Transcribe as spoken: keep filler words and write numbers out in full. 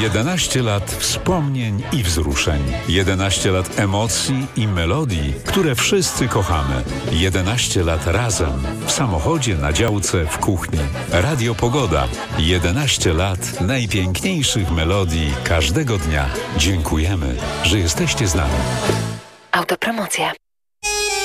jedenaście lat wspomnień i wzruszeń. jedenaście lat emocji i melodii, które wszyscy kochamy. jedenaście lat razem. W samochodzie, na działce, w kuchni. Radio Pogoda. jedenaście lat najpiękniejszych melodii każdego dnia. Dziękujemy, że jesteście z nami. Autopromocja.